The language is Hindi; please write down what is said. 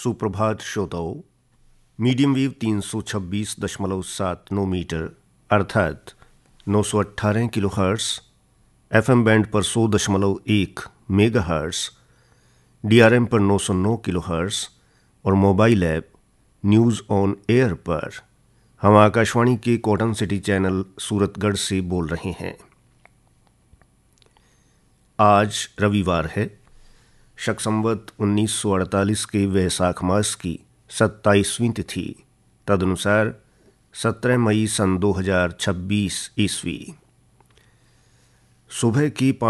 सुप्रभात श्रोताओं। मीडियम वेव 326.79 मीटर अर्थात 918 किलो हर्ट्स, FM बैंड पर 100.1 मेगा हर्ट्स, DRM पर 909 किलो हर्ट्स और mobile app news on air पर हम आकाशवाणी के कॉटन सिटी चैनल सूरतगढ़ से बोल रहे हैं। आज रविवार है, शक संवत 1948 के वैसाख मास की 27वीं तिथि, तदनुसार 17 मई सन 2026 ईस्वी। सुबह की